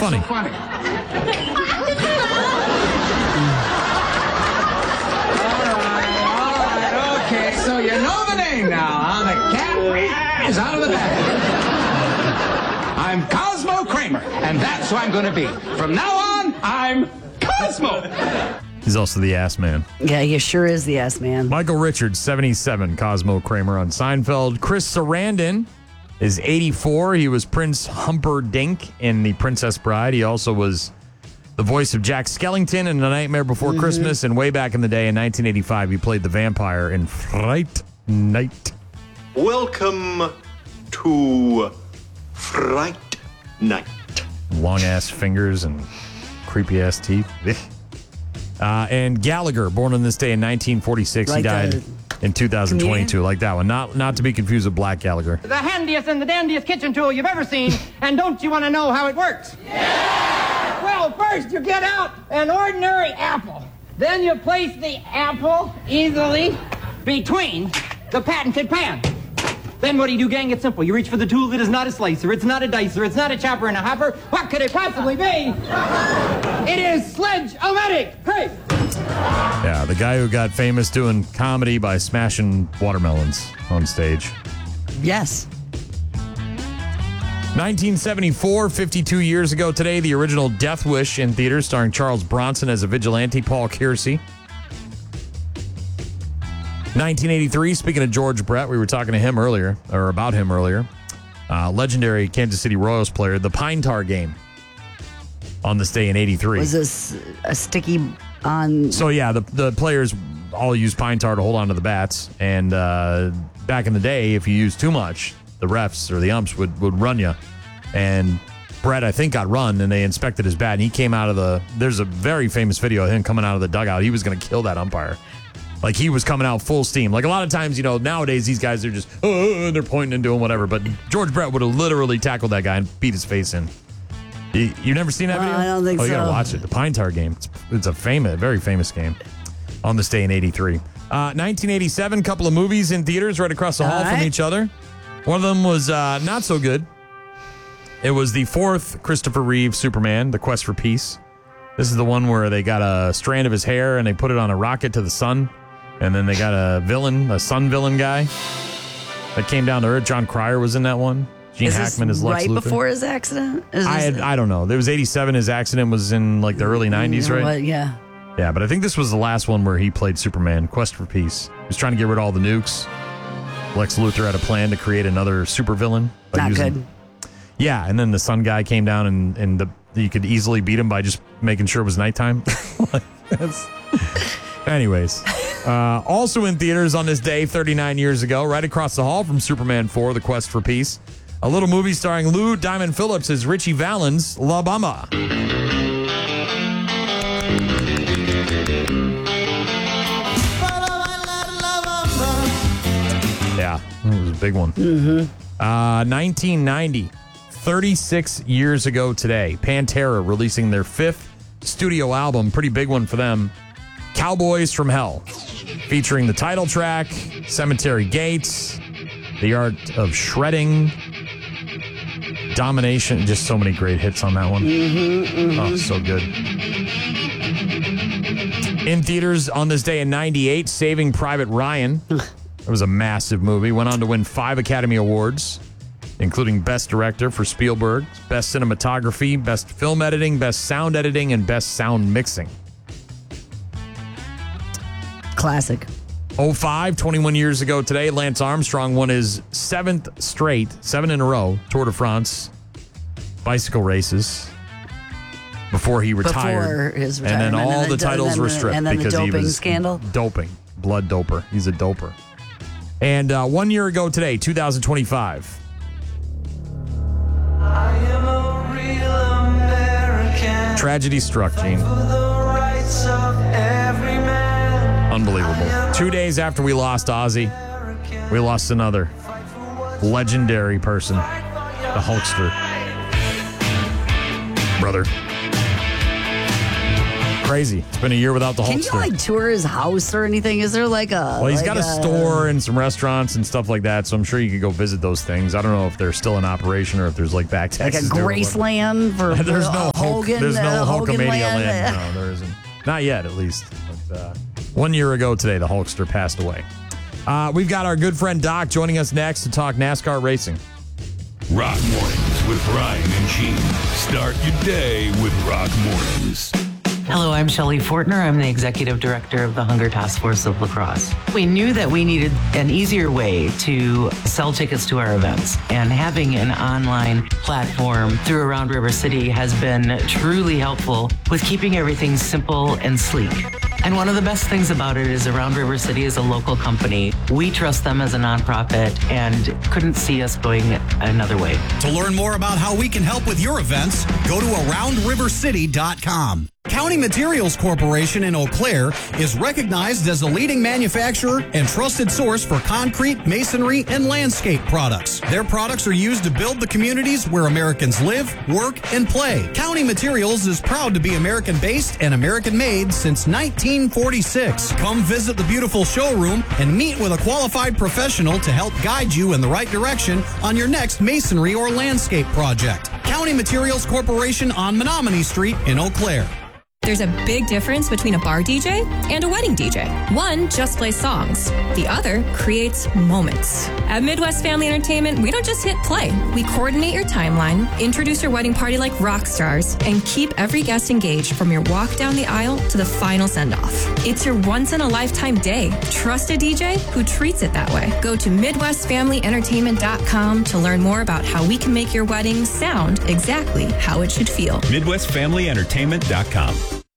funny. So funny? All right, okay. So you know the name now, huh? The cat is out of the bag. I'm Cosmo Kramer, and that's who I'm going to be. From now on, I'm Cosmo. He's also the ass man. Yeah, he sure is the ass man. Michael Richards, 77, Cosmo Kramer on Seinfeld. Chris Sarandon is 84. He was Prince Humperdinck in The Princess Bride. He also was the voice of Jack Skellington in A Nightmare Before Christmas. And way back in the day, in 1985, he played the vampire in Fright Night. Welcome to Fright Night. Long-ass fingers and creepy-ass teeth. And Gallagher, born on this day in 1946. Like he died in 2022. comedian? Like that one. Not to be confused with Black Gallagher. The handiest and the dandiest kitchen tool you've ever seen, and don't you want to know how it works? Yeah! Well, first you get out an ordinary apple. Then you place the apple easily between the patented pan. Then what do you do, gang? It's simple. You reach for the tool that is not a slicer, it's not a dicer, it's not a chopper and a hopper. What could it possibly be? It is Sledge-O-Matic. Hey! Yeah, the guy who got famous doing comedy by smashing watermelons on stage. Yes. 1974, 52 years ago today, the original Death Wish in theaters, starring Charles Bronson as a vigilante, Paul Kersey. 1983, speaking of George Brett, we were talking to him earlier, or about him earlier. Legendary Kansas City Royals player, the Pine Tar game on this day in 83. Was this a sticky on... So, yeah, the players all use pine tar to hold on to the bats. And back in the day, if you used too much, the refs or the umps would run you. And Brett, I think, got run, and they inspected his bat. And he came out of the... There's a very famous video of him coming out of the dugout. He was going to kill that umpire. Like, he was coming out full steam. Like, a lot of times, you know, nowadays, these guys are just... they're pointing and doing whatever. But George Brett would have literally tackled that guy and beat his face in. You've never seen that video? I don't think so. Oh, you gotta watch it. The Pine Tar game. It's a very famous game on this day in 83. 1987, couple of movies in theaters right across the hall from each other. One of them was not so good. It was the fourth Christopher Reeve Superman, The Quest for Peace. This is the one where they got a strand of his hair and they put it on a rocket to the sun. And then they got a sun villain guy that came down to Earth. John Cryer was in that one. Gene Hackman is Lex Luthor. Right before his accident? I don't know. There was 87. His accident was in like the early 90s, right? What? Yeah. Yeah, but I think this was the last one where he played Superman, Quest for Peace. He was trying to get rid of all the nukes. Lex Luthor had a plan to create another supervillain. Not good. Yeah, and then the sun guy came down and you could easily beat him by just making sure it was nighttime. Anyways, also in theaters on this day 39 years ago, right across the hall from Superman 4, The Quest for Peace, a little movie starring Lou Diamond Phillips as Richie Valens, La Bamba. Yeah, it was a big one. 1990, 36 years ago today, Pantera releasing their fifth studio album, pretty big one for them, Cowboys from Hell, featuring the title track, Cemetery Gates, The Art of Shredding, Domination, just so many great hits on that one. Oh, so good. In theaters on this day in 98, Saving Private Ryan. It was a massive movie. Went on to win 5 Academy Awards, including Best Director for Spielberg, Best Cinematography, Best Film Editing, Best Sound Editing, and Best Sound Mixing. Classic. 05, 21 years ago today, Lance Armstrong won his 7th straight, 7 in a row, Tour de France bicycle races before he retired. Before his and then retirement. all the titles were stripped and then because the he doping was scandal. Doping. Blood doper. He's a doper. And 1 year ago today, 2025. I am a real American. Tragedy struck, Gene. For the rights of every man. Unbelievable. 2 days after we lost Ozzy, we lost another legendary person, the Hulkster. Brother. Crazy. It's been a year without the Can Hulkster. you tour his house or anything? Is there like a? Well, he's like got a store and some restaurants and stuff like that, so I'm sure you could go visit those things. I don't know if they're still in operation or if there's like back like a taxes. there or what. Graceland for There's no Hogan. There's no Hogan Hulkamania land. land. No, there isn't. Not yet, at least. But 1 year ago today, the Hulkster passed away. We've got our good friend Doc joining us next to talk NASCAR racing. Rock Mornings with Brian and Gene. Start your day with Rock Mornings. Hello, I'm Shelley Fortner. I'm the Executive Director of the Hunger Task Force of La Crosse. We knew that we needed an easier way to sell tickets to our events, and having an online platform through Around River City has been truly helpful with keeping everything simple and sleek. And one of the best things about it is Around River City is a local company. We trust them as a nonprofit and couldn't see us going another way. To learn more about how we can help with your events, go to AroundRiverCity.com. County Materials Corporation in Eau Claire is recognized as a leading manufacturer and trusted source for concrete, masonry, and landscape products. Their products are used to build the communities where Americans live, work, and play. County Materials is proud to be American-based and American-made since 1946. Come visit the beautiful showroom and meet with a qualified professional to help guide you in the right direction on your next masonry or landscape project. County Materials Corporation on Menominee Street in Eau Claire. There's a big difference between a bar DJ and a wedding DJ. One just plays songs. The other creates moments. At Midwest Family Entertainment, we don't just hit play. We coordinate your timeline, introduce your wedding party like rock stars, and keep every guest engaged from your walk down the aisle to the final send-off. It's your once-in-a-lifetime day. Trust a DJ who treats it that way. Go to MidwestFamilyEntertainment.com to learn more about how we can make your wedding sound exactly how it should feel. MidwestFamilyEntertainment.com.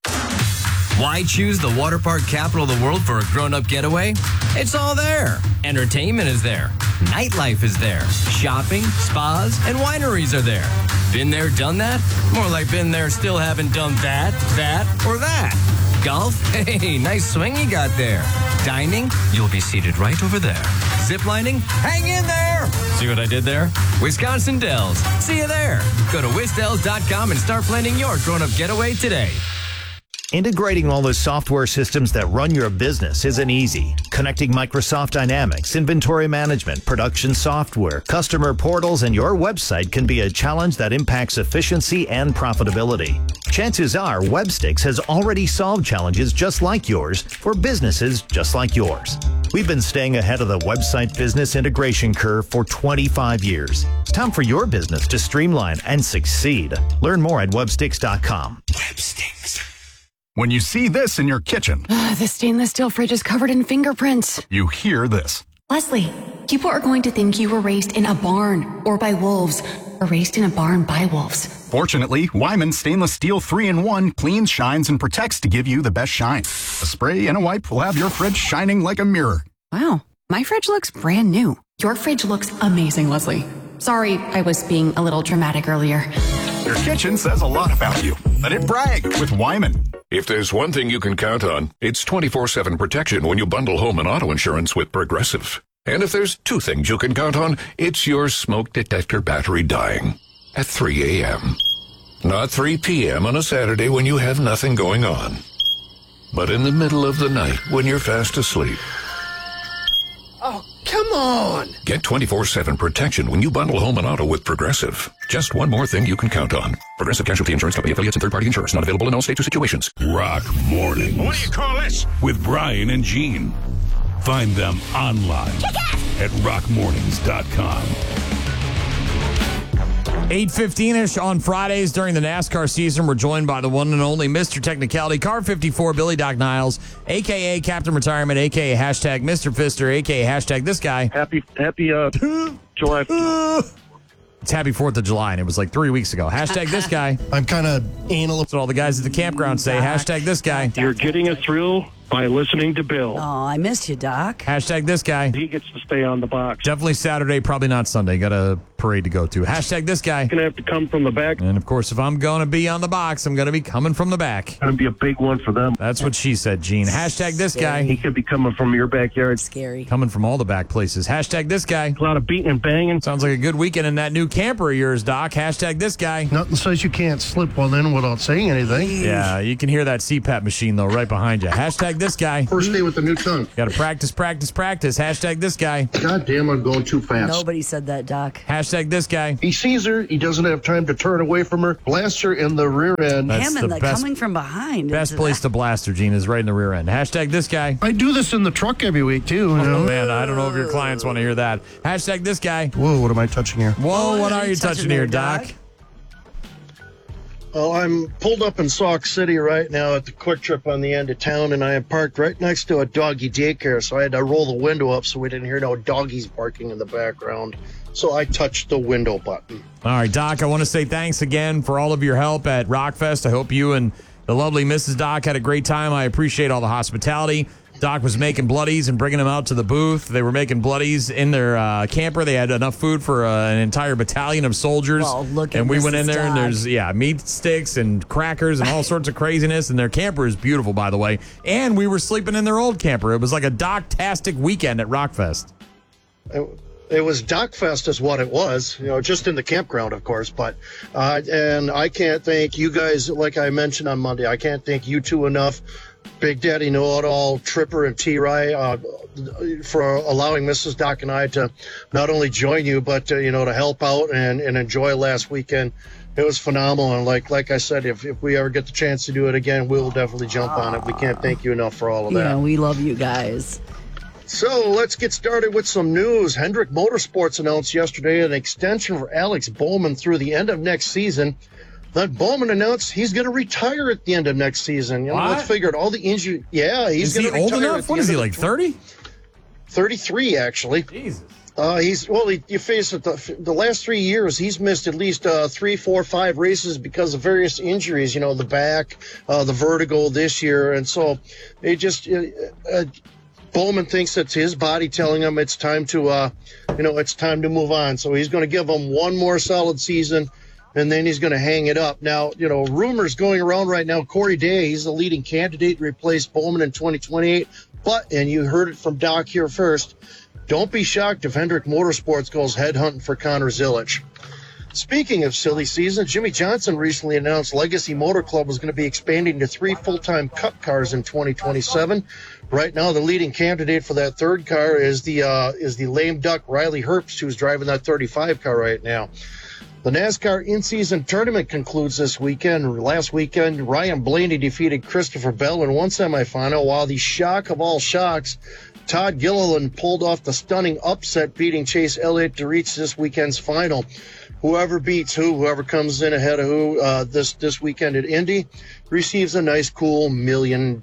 Why choose the water park capital of the world for a grown-up getaway? It's all there. Entertainment is there. Nightlife is there. Shopping, spas, and wineries are there. Been there, done that? More like been there, still haven't done that, or that. Golf? Hey, nice swing you got there. Dining? You'll be seated right over there. Ziplining? Hang in there! See what I did there? Wisconsin Dells. See you there. Go to wisdells.com and start planning your grown-up getaway today. Integrating all the software systems that run your business isn't easy. Connecting Microsoft Dynamics, inventory management, production software, customer portals, and your website can be a challenge that impacts efficiency and profitability. Chances are Webstix has already solved challenges just like yours for businesses just like yours. We've been staying ahead of the website business integration curve for 25 years. It's time for your business to streamline and succeed. Learn more at Webstix.com. Webstix. When you see this in your kitchen, the stainless steel fridge is covered in fingerprints. You hear this. Leslie, people are going to think you were raised in a barn or by wolves, or raised in a barn by wolves. Fortunately, Wyman Stainless Steel 3-in-1 cleans, shines, and protects to give you the best shine. A spray and a wipe will have your fridge shining like a mirror. Wow, my fridge looks brand new. Your fridge looks amazing, Leslie. Sorry, I was being a little dramatic earlier. Your kitchen says a lot about you. Let it brag with Wyman. If there's one thing you can count on, it's 24/7 protection when you bundle home and auto insurance with Progressive. And if there's two things you can count on, it's your smoke detector battery dying at 3 a.m. Not 3 p.m. on a Saturday when you have nothing going on, but in the middle of the night when you're fast asleep. Oh, come on! Get 24/7 protection when you bundle home and auto with Progressive. Just one more thing you can count on. Progressive Casualty Insurance Company affiliates and third-party insurance. Not available in all states or situations. Rock Mornings. What do you call this? With Brian and Gene. Find them online at rockmornings.com. 8:15-ish on Fridays during the NASCAR season. We're joined by the one and only Mr. Technicality, Car 54, Billy Doc Niles, a.k.a. Captain Retirement, a.k.a. hashtag Mr. Fister, a.k.a. hashtag this guy. Happy July. It's happy 4th of July, and it was like 3 weeks ago. Hashtag this guy. I'm kind of anal. That's what all the guys at the campground say. Hashtag this guy. You're getting a thrill by listening to Bill. Oh, I missed you, Doc. Hashtag this guy. He gets to stay on the box. Definitely Saturday, probably not Sunday. Got a parade to go to. Hashtag this guy. Going to have to come from the back. And, of course, if I'm going to be on the box, I'm going to be coming from the back. Going to be a big one for them. That's what she said, Gene. Hashtag this guy. He could be coming from your backyard. Scary. Coming from all the back places. Hashtag this guy. A lot of beating and banging. Sounds like a good weekend in that new camper of yours, Doc. Hashtag this guy. Nothing says you can't slip one in without saying anything. Yeah, you can hear that CPAP machine, though, right behind you. Hashtag this guy. First day with the new tongue. Got to practice, practice, practice. Hashtag this guy. God damn, I'm going too fast. Nobody said that, Doc. Hashtag this guy. He sees her. He doesn't have time to turn away from her. Blasts her in the rear end. That's Him and the the best- coming from behind. Best place to blast her, Gene, is right in the rear end. Hashtag this guy. I do this in the truck every week, too. You know? Oh, man, I don't know if your clients want to hear that. Hashtag this guy. Whoa, what am I touching here? Whoa, what are you touching here, Doc? Well, I'm pulled up in Sauk City right now at the Quick Trip on the end of town, and I am parked right next to a doggy daycare, so I had to roll the window up so we didn't hear no doggies barking in the background. So I touched the window button. All right, Doc, I want to say thanks again for all of your help at Rockfest. I hope you and the lovely Mrs. Doc had a great time. I appreciate all the hospitality. Doc was making bloodies and bringing them out to the booth. They were making bloodies in their camper. They had enough food for an entire battalion of soldiers. Well, look at and we went in Mrs. there, and Doc. there's meat sticks and crackers and all sorts of craziness. And their camper is beautiful, by the way. And we were sleeping in their old camper. It was like a Doc-tastic weekend at Rockfest. It was Docfest is what it was, just in the campground, of course. But and I can't thank you guys, like I mentioned on Monday, I can't thank you two enough. Big Daddy Know-It-All, Tripper, and T-Rye for allowing Mrs. Doc and I to not only join you, but to help out and enjoy last weekend. It was phenomenal, and like I said, if we ever get the chance to do it again, we'll definitely jump on it. We can't thank you enough for all of that. Yeah, we love you guys. So let's get started with some news. Hendrick Motorsports announced yesterday an extension for Alex Bowman through the end of next season. Then Bowman announced he's going to retire at the end of next season. Let's figure out all the injury. Yeah, he's going to retire. Is he old enough? What is he, like 30? 33, actually. Jesus. You face it, the last 3 years, he's missed at least 3, 4, 5 races because of various injuries, the back, the vertigo this year. And so it just, Bowman thinks it's his body telling him it's time to, it's time to move on. So he's going to give him one more solid season, and then he's going to hang it up. Now, rumors going around right now, Corey Day, he's the leading candidate to replace Bowman in 2028. But, and you heard it from Doc here first, don't be shocked if Hendrick Motorsports goes headhunting for Connor Zilic. Speaking of silly season, Jimmy Johnson recently announced Legacy Motor Club was going to be expanding to 3 full-time Cup cars in 2027. Right now, the leading candidate for that third car is the lame duck Riley Herbst, who's driving that 35 car right now. The NASCAR in-season tournament concludes this weekend. Last weekend, Ryan Blaney defeated Christopher Bell in one semifinal, while the shock of all shocks, Todd Gilliland pulled off the stunning upset, beating Chase Elliott to reach this weekend's final. Whoever beats whoever comes in ahead of this weekend at Indy, receives a nice, cool $1 million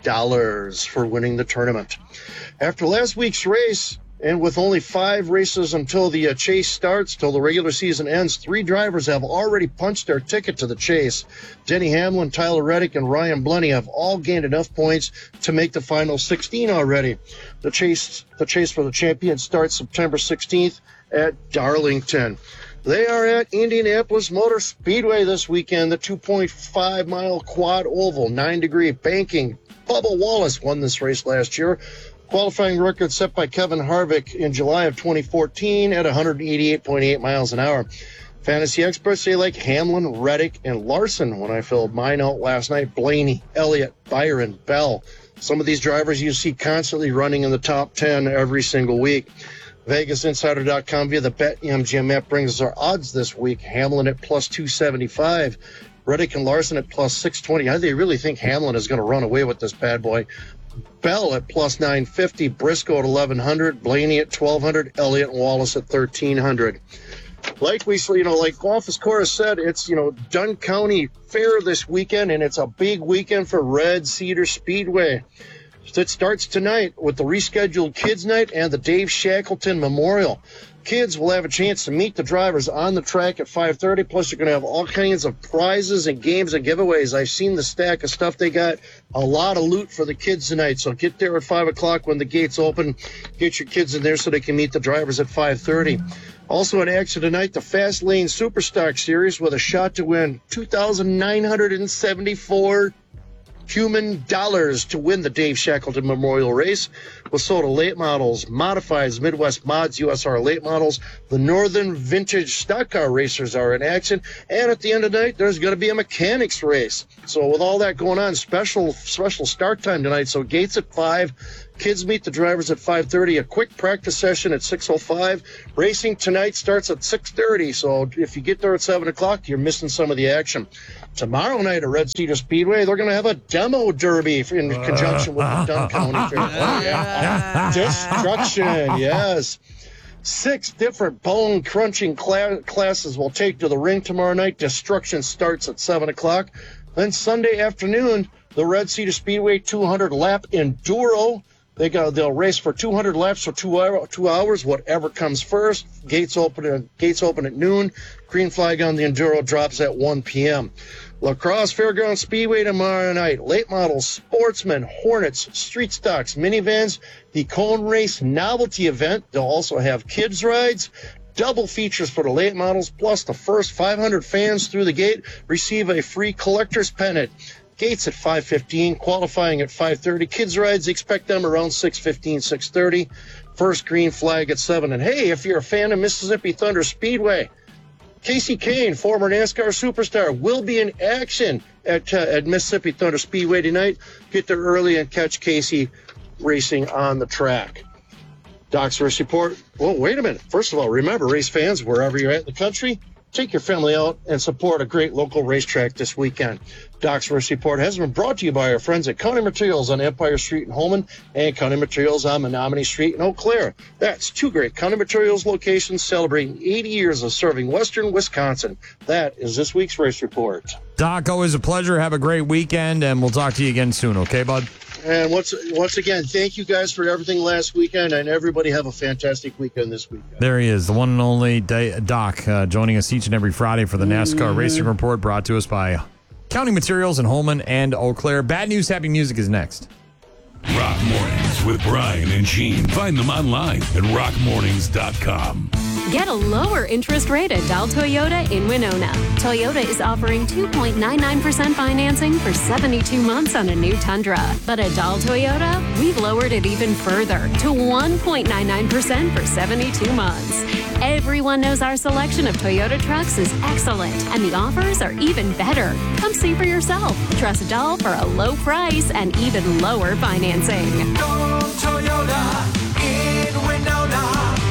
for winning the tournament. After last week's race, and with only 5 races until the chase starts, till the regular season ends, 3 drivers have already punched their ticket to the chase. Denny Hamlin, Tyler Reddick, and Ryan Blenny have all gained enough points to make the final 16 already. The chase for the champion starts September 16th at Darlington. They are at Indianapolis Motor Speedway this weekend, the 2.5-mile quad oval, 9-degree banking. Bubba Wallace won this race last year. Qualifying record set by Kevin Harvick in July of 2014 at 188.8 miles an hour. Fantasy experts say like Hamlin, Reddick, and Larson when I filled mine out last night. Blaney, Elliott, Byron, Bell. Some of these drivers you see constantly running in the top 10 every single week. VegasInsider.com via the BetMGM app brings us our odds this week. Hamlin at plus 275. Reddick and Larson at plus 620. I really think Hamlin is going to run away with this bad boy. Bell at plus 950, Briscoe at 1100, Blaney at 1200, Elliott and Wallace at 1300. Like Office Chorus said, it's Dunn County Fair this weekend, and it's a big weekend for Red Cedar Speedway. It starts tonight with the rescheduled Kids Night and the Dave Shackleton Memorial. Kids will have a chance to meet the drivers on the track at 5:30. Plus, you're going to have all kinds of prizes and games and giveaways. I've seen the stack of stuff they got. A lot of loot for the kids tonight. So get there at 5 o'clock when the gates open. Get your kids in there so they can meet the drivers at 5:30. Also in action tonight, the Fast Lane Superstock Series with a shot to win $2,974 human dollars to win the Dave Shackleton Memorial Race. Wasota Late Models, Modifieds, Midwest Mods, USR Late Models, the Northern Vintage Stock Car Racers are in action, and at the end of the night, there's going to be a mechanics race. So with all that going on, special start time tonight. So gates at 5. Kids meet the drivers at 5:30. A quick practice session at 6:05. Racing tonight starts at 6:30. So if you get there at 7 o'clock, you're missing some of the action. Tomorrow night at Red Cedar Speedway, they're going to have a demo derby in conjunction with the Dunn County Fair. Destruction, yes. 6 different bone-crunching classes will take to the ring tomorrow night. Destruction starts at 7 o'clock. Then Sunday afternoon, the Red Cedar Speedway 200-lap Enduro. They'll race for 200 laps for 2 hours, whatever comes first. Gates open at noon. Green flag on the Enduro drops at 1 p.m. La Crosse Fairgrounds Speedway tomorrow night. Late models, sportsmen, Hornets, street stocks, minivans, the Cone Race novelty event. They'll also have kids rides. Double features for the late models, plus the first 500 fans through the gate receive a free collector's pennant. Gates at 5:15, qualifying at 5:30. Kids rides, expect them around 6:15, 6:30. First green flag at 7. And hey, if you're a fan of Mississippi Thunder Speedway, Casey Kane, former NASCAR superstar, will be in action at Mississippi Thunder Speedway tonight. Get there early and catch Casey racing on the track. Doc's Race Report. Well, wait a minute. First of all, remember, race fans, wherever you're at in the country, take your family out and support a great local racetrack this weekend. Doc's Race Report has been brought to you by our friends at County Materials on Empire Street in Holman and County Materials on Menominee Street in Eau Claire. That's 2 great County Materials locations celebrating 80 years of serving Western Wisconsin. That is this week's Race Report. Doc, always a pleasure. Have a great weekend, and we'll talk to you again soon, okay, bud? And once again, thank you guys for everything last weekend, and everybody have a fantastic weekend this weekend. There he is, the one and only Doc, joining us each and every Friday for the NASCAR Racing Report, brought to us by County Materials in Holman and Eau Claire. Bad News, Happy Music is next. Rock Mornings with Brian and Gene. Find them online at rockmornings.com. Get a lower interest rate at Dahl Toyota in Winona. Toyota is offering 2.99% financing for 72 months on a new Tundra. But at Dahl Toyota, we've lowered it even further to 1.99% for 72 months. Everyone knows our selection of Toyota trucks is excellent, and the offers are even better. Come see for yourself. Trust Dahl for a low price and even lower financing. Go Toyota in Winona.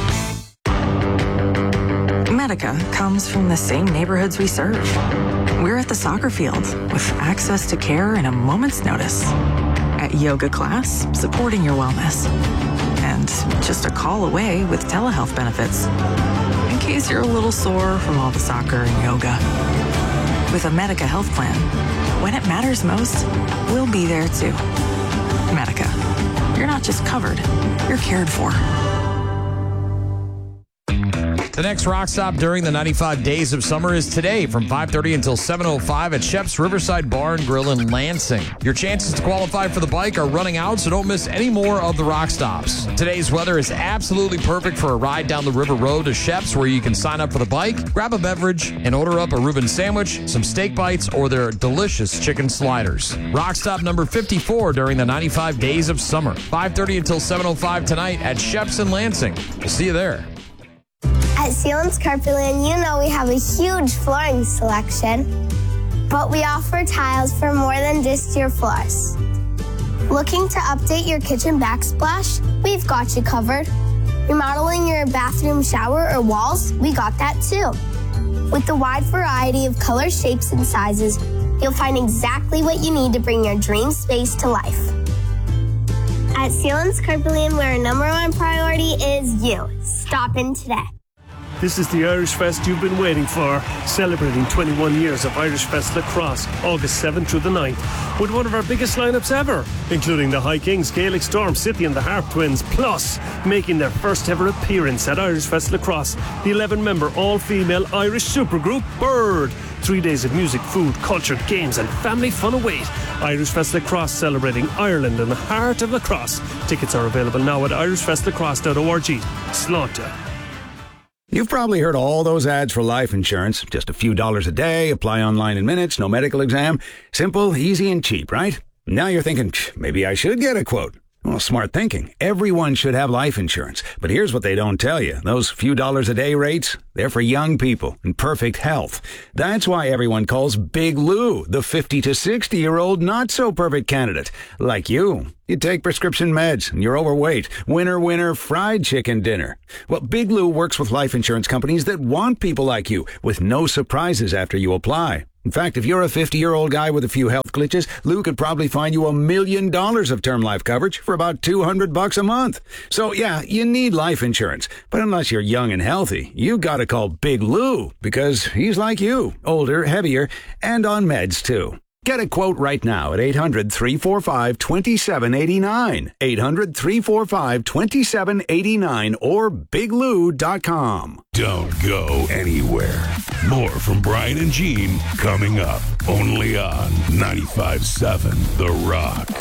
Medica comes from the same neighborhoods we serve. We're at the soccer field with access to care in a moment's notice. At yoga class, supporting your wellness. And just a call away with telehealth benefits. In case you're a little sore from all the soccer and yoga. With a Medica health plan, when it matters most, we'll be there too. Medica. You're not just covered, you're cared for. The next rock stop during the 95 days of summer is today from 5:30 until 7:05 at Shep's Riverside Bar and Grill in Lansing. Your chances to qualify for the bike are running out, so don't miss any more of the rock stops. Today's weather is absolutely perfect for a ride down the river road to Shep's, where you can sign up for the bike, grab a beverage, and order up a Reuben sandwich, some steak bites, or their delicious chicken sliders. Rock stop number 54 during the 95 days of summer. 5:30 until 7:05 tonight at Shep's in Lansing. We'll see you there. At Sealands Carpetland, you know we have a huge flooring selection, but we offer tiles for more than just your floors. Looking to update your kitchen backsplash? We've got you covered. Remodeling your bathroom shower or walls? We got that too. With the wide variety of colors, shapes, and sizes, you'll find exactly what you need to bring your dream space to life. At Sealands Carpetland, where our #1 priority is you. Stop in today. this is the Irish Fest you've been waiting for, celebrating 21 years of Irish Fest Lacrosse, August 7th through the 9th, with one of our biggest lineups ever, including the High Kings, Gaelic Storm, City and the Harp Twins, plus making their first ever appearance at Irish Fest Lacrosse, the 11-member all-female Irish supergroup Bird. 3 days of music, food, culture, games and family fun await. Irish Fest Lacrosse, celebrating Ireland in the heart of lacrosse. Tickets are available now at irishfestlacrosse.org. Slaughter. You've probably heard all those ads for life insurance. Just a few dollars a day, apply online in minutes, no medical exam. Simple, easy and cheap, right? Now you're thinking, maybe I should get a quote. Well, smart thinking. Everyone should have life insurance. But here's what they don't tell you. Those few dollars a day rates, they're for young people in perfect health. That's why everyone calls Big Lou the 50 to 60-year-old not-so-perfect candidate. Like you. You take prescription meds and you're overweight. Winner, fried chicken dinner. Well, Big Lou works with life insurance companies that want people like you with no surprises after you apply. In fact, if you're a 50-year-old guy with a few health glitches, Lou could probably find you $1 million of term life coverage for about $200 a month. So yeah, you need life insurance. But unless you're young and healthy, you gotta call Big Lou because he's like you, older, heavier, and on meds too. Get a quote right now at 800-345-2789. 800-345-2789 or biglou.com. Don't go anywhere. More from Brian and Gene coming up only on 95.7 The Rock.